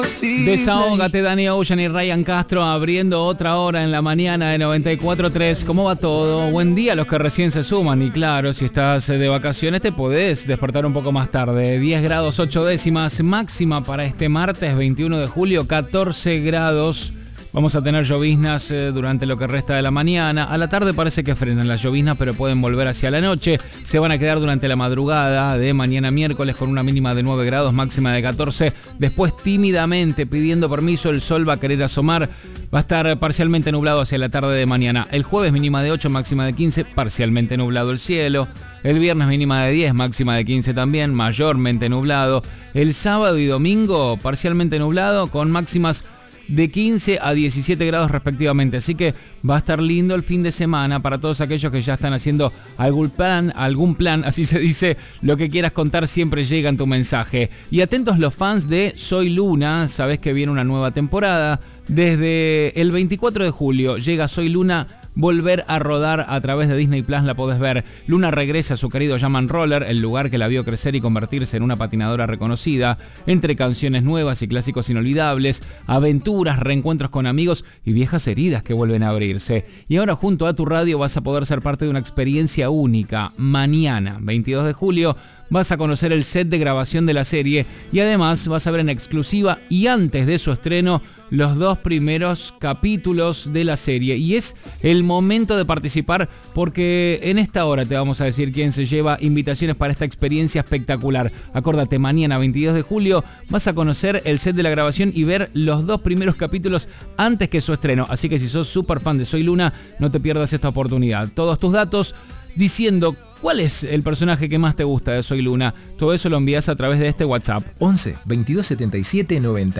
Desahógate, Dani Ocean y Ryan Castro abriendo otra hora en la mañana de 94.3. ¿Cómo va todo? Buen día a los que recién se suman. Y claro, si estás de vacaciones te podés despertar un poco más tarde. 10 grados 8 décimas máxima para este martes 21 de julio, 14 grados. Vamos a tener lloviznas durante lo que resta de la mañana. A la tarde parece que frenan las lloviznas, pero pueden volver hacia la noche. Se van a quedar durante la madrugada de mañana miércoles con una mínima de 9 grados, máxima de 14. Después, tímidamente, pidiendo permiso, el sol va a querer asomar. Va a estar parcialmente nublado hacia la tarde de mañana. El jueves mínima de 8, máxima de 15, parcialmente nublado el cielo. El viernes mínima de 10, máxima de 15 también, mayormente nublado. El sábado y domingo parcialmente nublado con máximas de 15 a 17 grados respectivamente. Así que va a estar lindo el fin de semana para todos aquellos que ya están haciendo algún plan, así se dice. Lo que quieras contar siempre llega en tu mensaje. Y atentos los fans de Soy Luna, sabés que viene una nueva temporada. Desde el 24 de julio llega Soy Luna, volver a rodar a través de Disney Plus, la podés ver. Luna regresa a su querido Jam and Roller, el lugar que la vio crecer y convertirse en una patinadora reconocida, entre canciones nuevas y clásicos inolvidables, aventuras, reencuentros con amigos y viejas heridas que vuelven a abrirse. Y ahora junto a tu radio vas a poder ser parte de una experiencia única. Mañana, 22 de julio, vas a conocer el set de grabación de la serie y además vas a ver en exclusiva y antes de su estreno los 2 primeros capítulos de la serie. Y es el momento de participar porque en esta hora te vamos a decir quién se lleva invitaciones para esta experiencia espectacular. Acordate, mañana 22 de julio vas a conocer el set de la grabación y ver los 2 primeros capítulos antes que su estreno. Así que si sos súper fan de Soy Luna, no te pierdas esta oportunidad. Todos tus datos diciendo cuál es el personaje que más te gusta de Soy Luna. Todo eso lo envías a través de este WhatsApp 11 22 77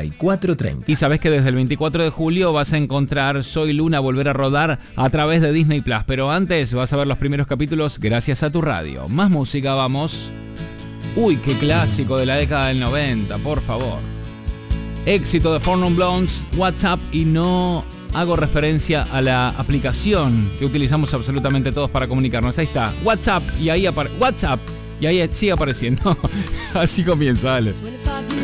94 30. Y sabes que desde el 24 de julio vas a encontrar Soy Luna volver a rodar a través de Disney Plus. Pero antes vas a ver los primeros capítulos gracias a tu radio. Más música, vamos. Uy, qué clásico de la década del 90, por favor. Éxito de Four Non Blondes, WhatsApp, y no hago referencia a la aplicación que utilizamos absolutamente todos para comunicarnos. Ahí está, WhatsApp, y ahí WhatsApp, y ahí sigue apareciendo. Así comienza, dale.